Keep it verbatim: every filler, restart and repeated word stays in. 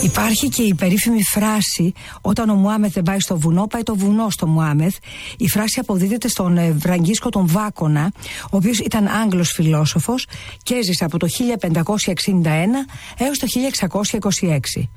Υπάρχει και η περίφημη φράση «Όταν ο Μωάμεθ δεν πάει στο βουνό, πάει το βουνό στο Μωάμεθ». Η φράση αποδίδεται στον Βραγκίσκο τον Βάκονα, ο οποίος ήταν Άγγλος φιλόσοφος και έζησε από το χίλια πεντακόσια εξήντα ένα έως το χίλια εξακόσια είκοσι έξι.